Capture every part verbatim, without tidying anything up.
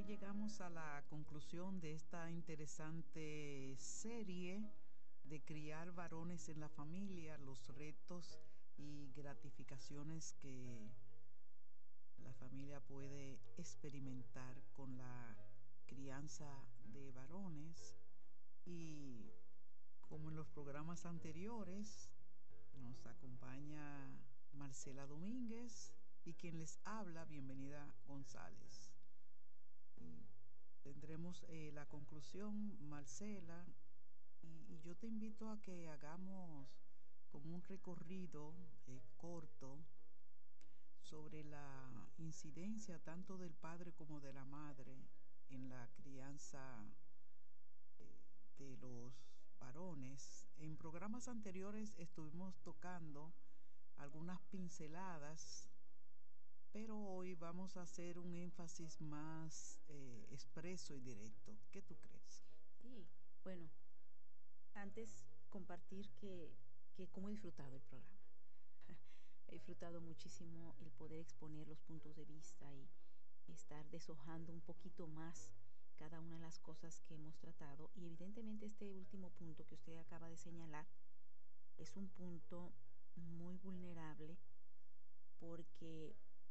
llegamos a la conclusión de esta interesante serie de criar varones en la familia, los retos y gratificaciones que la familia puede experimentar con la crianza de varones. Y como en los programas anteriores, nos acompaña Marcela Domínguez y quien les habla, bienvenida González. Y tendremos eh, la conclusión, Marcela, y, y yo te invito a que hagamos como un recorrido eh, corto sobre la incidencia tanto del padre como de la madre en la crianza eh, de los varones. En programas anteriores estuvimos tocando algunas pinceladas, pero hoy vamos a hacer un énfasis más eh, expreso y directo. ¿Qué tú crees? Sí, bueno, antes compartir que, que cómo he disfrutado el programa. He disfrutado muchísimo el poder exponer los puntos de vista y estar deshojando un poquito más cada una de las cosas que hemos tratado. Y evidentemente este último punto que usted acaba de señalar es un punto muy vulnerable, porque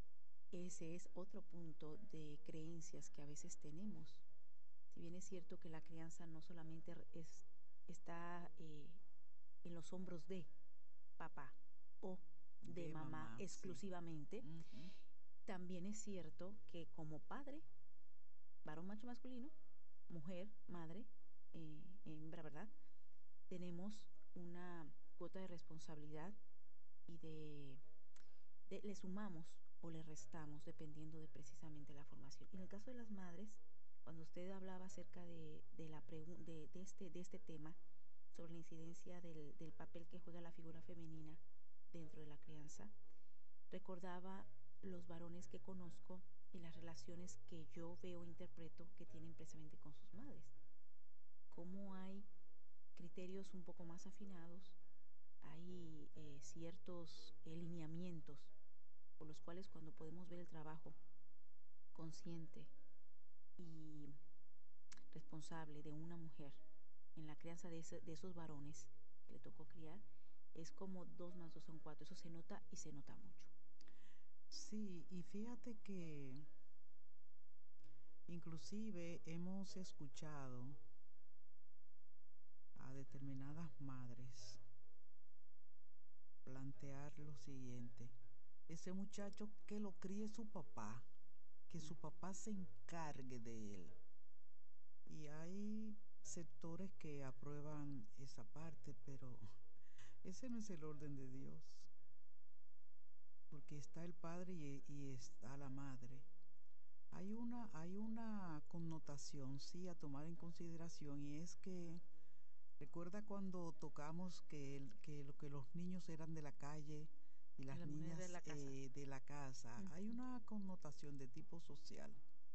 ese es otro punto de creencias que a veces tenemos. Si bien es cierto que la crianza no solamente es, está eh, en los hombros de papá o de, de mamá, mamá exclusivamente, sí. Uh-huh. También es cierto que como padre, varón, macho, masculino, mujer, madre, eh, hembra, ¿verdad? Tenemos una cuota de responsabilidad y de, de le sumamos o le restamos dependiendo de precisamente la formación. En el caso de las madres, cuando usted hablaba acerca de, de, la pregu- de, de, este, de este tema, sobre la incidencia del, del papel que juega la figura femenina dentro de la crianza, recordaba los varones que conozco y las relaciones que yo veo e interpreto que tienen precisamente con sus madres. Cómo hay criterios un poco más afinados, hay eh, ciertos eh, lineamientos por los cuales cuando podemos ver el trabajo consciente y responsable de una mujer en la crianza de, ese, de esos varones que le tocó criar, es como dos más dos son cuatro. Eso se nota y se nota mucho. Sí, y fíjate que inclusive hemos escuchado a determinadas madres plantear lo siguiente: ese muchacho que lo críe su papá, que su papá se encargue de él. Y hay sectores que aprueban esa parte, pero ese no es el orden de Dios, porque está el padre y, y está la madre. Hay una, hay una connotación, sí, a tomar en consideración, y es que recuerda cuando tocamos que, el, que, lo, que los niños eran de la calle y las la niñas de la casa. Eh, de la casa. Uh-huh. Hay una connotación de tipo social,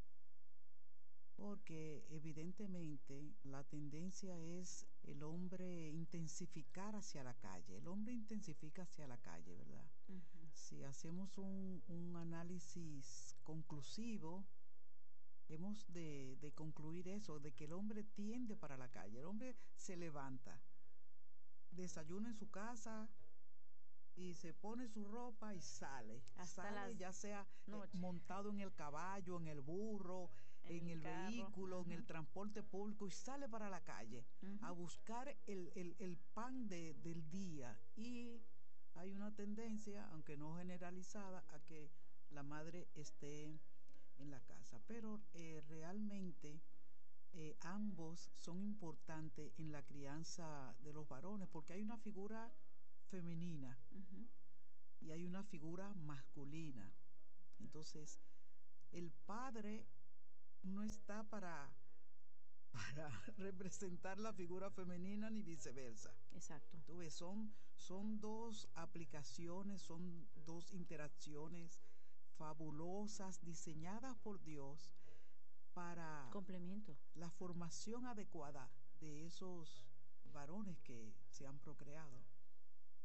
porque evidentemente la tendencia es el hombre intensificar hacia la calle. El hombre intensifica hacia la calle, ¿verdad? Uh-huh. Si hacemos un, un análisis conclusivo, hemos de, de concluir eso, de que el hombre tiende para la calle. El hombre se levanta, desayuna en su casa y se pone su ropa y sale. Hasta sale ya sea eh, montado en el caballo, en el burro, en, en el, el vehículo, uh-huh. en el transporte público, y sale para la calle uh-huh. a buscar el, el, el pan de, del día. Y hay una tendencia, aunque no generalizada, a que la madre esté en la casa. Pero eh, realmente eh, ambos son importantes en la crianza de los varones, porque hay una figura femenina uh-huh. y hay una figura masculina. Entonces el padre no está para para representar la figura femenina ni viceversa. Exacto. Tú ves, son, son dos aplicaciones, son dos interacciones fabulosas diseñadas por Dios para complemento, la formación adecuada de esos varones que se han procreado.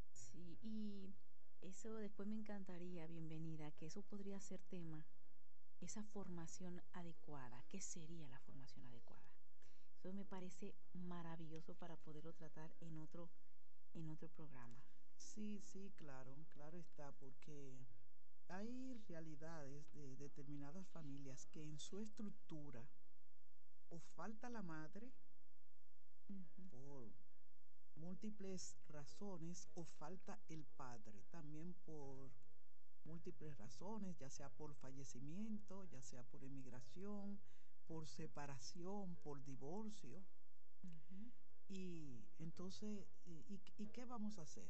Sí, y eso después me encantaría, bienvenida, que eso podría ser tema esa formación adecuada. ¿Qué sería la formación adecuada? Eso me parece maravilloso para poderlo tratar en otro, en otro programa. Sí, sí, claro, claro está, porque hay realidades de determinadas familias que en su estructura o falta la madre Uh-huh. por múltiples razones o falta el padre también por múltiples razones, ya sea por fallecimiento, ya sea por emigración, por separación, por divorcio. Uh-huh. Y entonces, ¿y, ¿y qué vamos a hacer?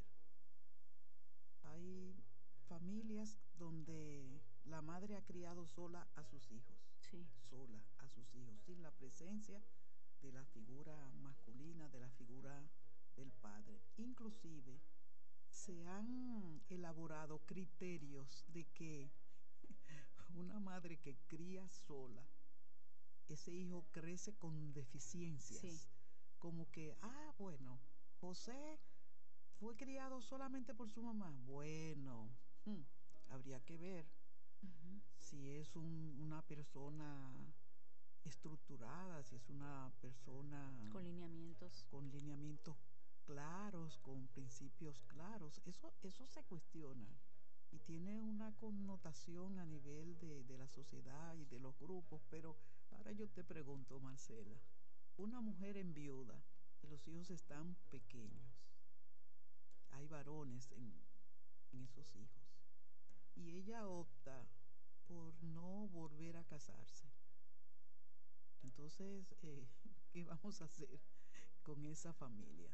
Hay familias donde la madre ha criado sola a sus hijos, Sí. sola a sus hijos, sin la presencia de la figura masculina, de la figura del padre. Inclusive se han elaborado criterios de que una madre que cría sola, ese hijo crece con deficiencias. Sí. Como que, ah, bueno, José fue criado solamente por su mamá. Bueno, hmm, habría que ver Uh-huh. si es un, una persona estructurada, si es una persona Con lineamientos. con lineamientos claros, con principios claros. Eso, eso se cuestiona y tiene una connotación a nivel de, de la sociedad y de los grupos. Pero ahora yo te pregunto, Marcela, una mujer enviuda y los hijos están pequeños, hay varones en, en esos hijos, y ella opta por no volver a casarse. Entonces, eh, ¿qué vamos a hacer con esa familia?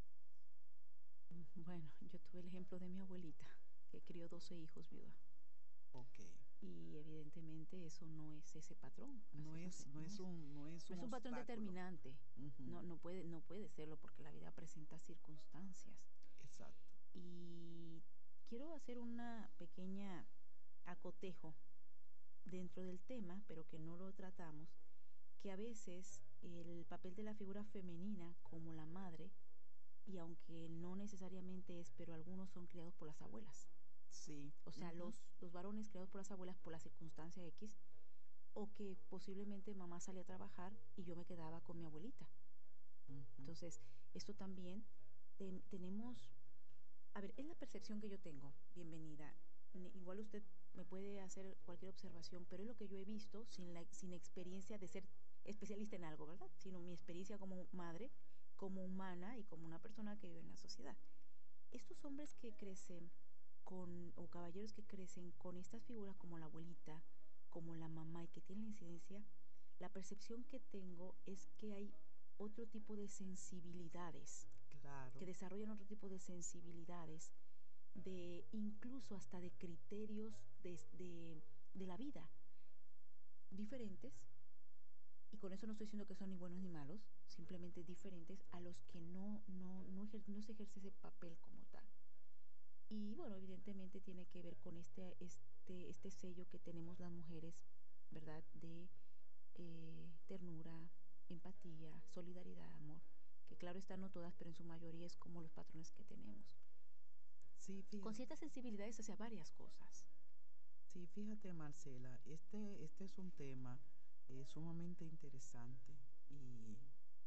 Bueno, yo tuve el ejemplo de mi abuelita, que crió doce hijos viuda. Ok. Y evidentemente eso no es ese patrón. No Así es, no, no, no, es es, un, no es no un es un patrón obstáculo. determinante. Uh-huh. No, no, puede, no puede serlo porque la vida presenta circunstancias. Exacto. Y quiero hacer una pequeña acotejo dentro del tema, pero que no lo tratamos, que a veces el papel de la figura femenina como la madre, y aunque no necesariamente es, pero algunos son criados por las abuelas. Sí. O sea, uh-huh. los, los varones criados por las abuelas por la circunstancia X, o que posiblemente mamá salía a trabajar y yo me quedaba con mi abuelita. Uh-huh. Entonces, esto también ten, tenemos, a ver, es la percepción que yo tengo, bienvenida. Igual usted me puede hacer cualquier observación, pero es lo que yo he visto sin, la, sin experiencia de ser especialista en algo, ¿verdad? Sino mi experiencia como madre, como humana y como una persona que vive en la sociedad. Estos hombres que crecen con, o caballeros que crecen con estas figuras como la abuelita, como la mamá y que tienen la incidencia, la percepción que tengo es que hay otro tipo de sensibilidades, claro. que desarrollan otro tipo de sensibilidades, de incluso hasta de criterios de, de, de la vida diferentes, y con eso no estoy diciendo que son ni buenos ni malos, simplemente diferentes a los que no, no, no, ejer, no se ejerce ese papel como tal. Y bueno, evidentemente tiene que ver con este, este, este sello que tenemos las mujeres, ¿verdad? De eh, ternura, empatía, solidaridad, amor, que claro está no todas, pero en su mayoría es como los patrones que tenemos. Sí, fíjate. Con ciertas sensibilidades hacia varias cosas. Sí, fíjate, Marcela, este, este es un tema eh, sumamente interesante y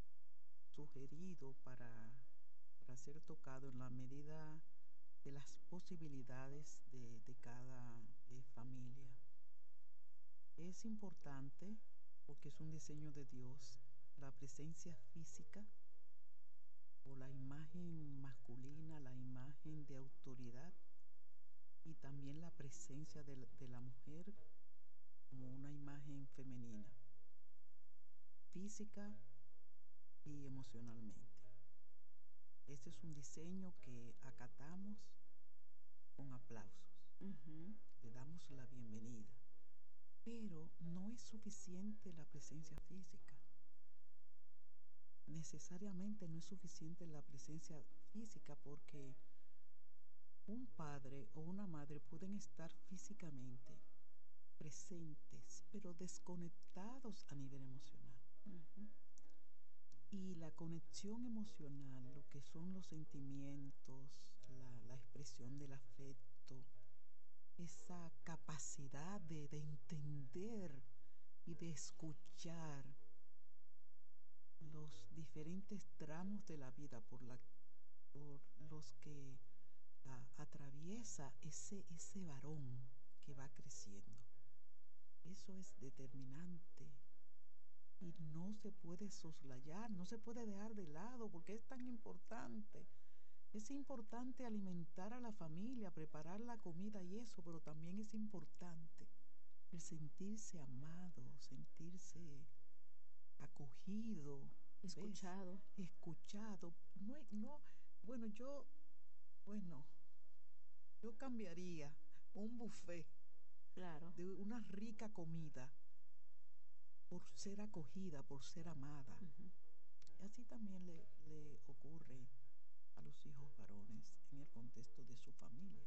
sugerido para, para ser tocado en la medida de las posibilidades de, de cada eh, familia. Es importante, porque es un diseño de Dios, la presencia física o la imagen masculina, la imagen de autoridad, y también la presencia de la, de la mujer como una imagen femenina, física y emocionalmente. Este es un diseño que acatamos con aplausos. Uh-huh. Le damos la bienvenida. Pero no es suficiente la presencia física. Necesariamente no es suficiente la presencia física, porque un padre o una madre pueden estar físicamente presentes, pero desconectados a nivel emocional. Uh-huh. Y la conexión emocional, lo que son los sentimientos, la, la expresión del afecto, esa capacidad de, de entender y de escuchar los diferentes tramos de la vida por, la, por los que a, atraviesa ese, ese varón que va creciendo. Eso es determinante y no se puede soslayar, no se puede dejar de lado porque es tan importante. Es importante alimentar a la familia, preparar la comida y eso, pero también es importante el sentirse amado, sentirse acogido, escuchado, ¿ves? Escuchado. No, no, bueno, yo, bueno, yo cambiaría un buffet, claro, de una rica comida por ser acogida, por ser amada. Uh-huh. Y así también le, le ocurre a los hijos varones en el contexto de su familia.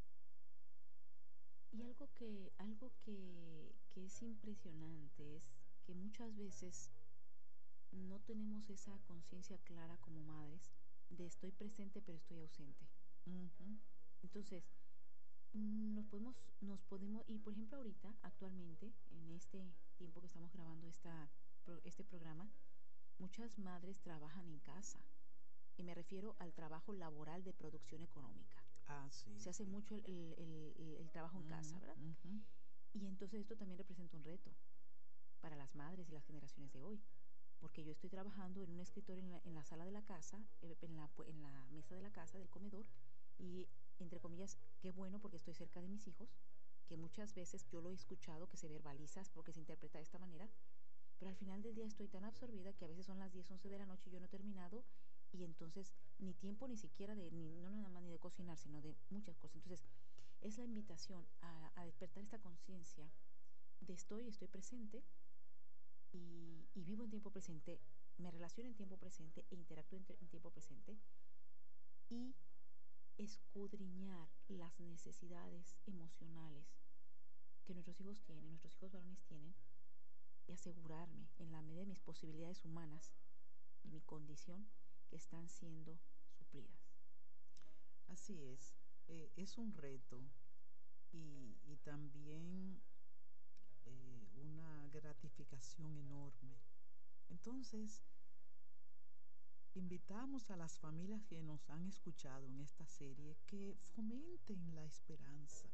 Y algo que, algo que, que es impresionante es que muchas veces no tenemos esa conciencia clara como madres de estoy presente pero estoy ausente. Uh-huh. Entonces, nos podemos, nos podemos, y por ejemplo ahorita, actualmente, en este tiempo que estamos grabando esta, este programa, muchas madres trabajan en casa. Y me refiero al trabajo laboral de producción económica. Ah, sí. Se hace sí. mucho el, el, el, el trabajo en uh-huh, casa, ¿verdad? Uh-huh. Y entonces esto también representa un reto para las madres y las generaciones de hoy. Porque yo estoy trabajando en un escritorio en la, en la sala de la casa, en la, en la mesa de la casa, del comedor, y entre comillas, qué bueno porque estoy cerca de mis hijos, que muchas veces yo lo he escuchado, que se verbaliza porque se interpreta de esta manera, pero al final del día estoy tan absorbida que a veces son las diez, once de la noche y yo no he terminado, y entonces ni tiempo ni siquiera de, ni, no nada más ni de cocinar, sino de muchas cosas. Entonces es la invitación a, a despertar esta conciencia de estoy, estoy presente y, y vivo en tiempo presente, me relaciono en tiempo presente e interactúo en, en tiempo presente, y escudriñar las necesidades emocionales que nuestros hijos tienen, nuestros hijos varones tienen, y asegurarme en la medida de mis posibilidades humanas y mi condición que están siendo suplidas. Así es, eh, es un reto y, y también eh, una gratificación enorme. Entonces, invitamos a las familias que nos han escuchado en esta serie que fomenten la esperanza.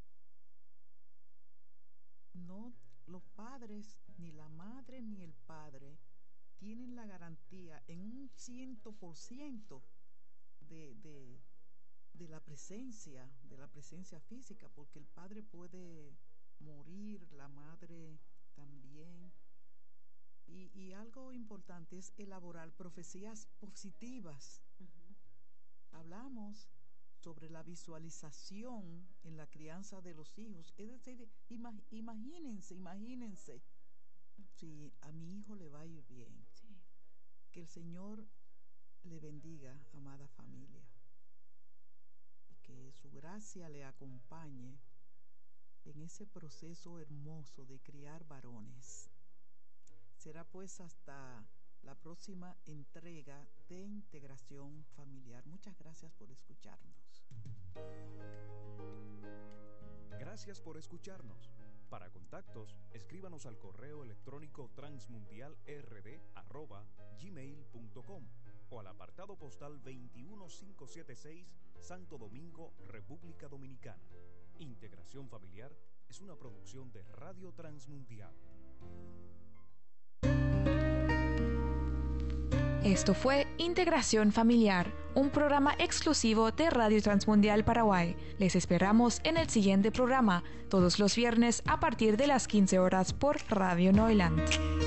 No, los padres, ni la madre ni el padre, tienen la garantía en un ciento por ciento de, de, de la presencia, de la presencia física, porque el padre puede morir, la madre también. Y, y algo importante es elaborar profecías positivas. Uh-huh. Hablamos sobre la visualización en la crianza de los hijos. Es decir, ima, imagínense, imagínense, si a mi hijo le va a ir bien. Sí. Que el Señor le bendiga, amada familia. Y que su gracia le acompañe en ese proceso hermoso de criar varones. Será pues hasta la próxima entrega de Integración Familiar. Muchas gracias por escucharnos. Gracias por escucharnos. Para contactos, escríbanos al correo electrónico transmundialrd arroba gmail punto com o al apartado postal veintiuno mil quinientos setenta y seis, Santo Domingo, República Dominicana. Integración Familiar es una producción de Radio Transmundial. Esto fue Integración Familiar, un programa exclusivo de Radio Transmundial Paraguay. Les esperamos en el siguiente programa, todos los viernes a partir de las quince horas por Radio Neuland.